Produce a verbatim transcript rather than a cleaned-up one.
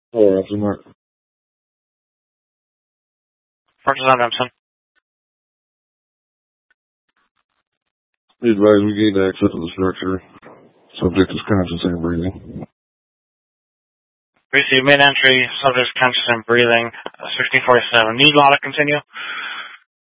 Or after Mark. Mark is on Remsen. Be advised we gained access to the structure. Subject is conscious and breathing. Receive mid-entry, subject is conscious and breathing. sixteen forty-seven. Need law to continue?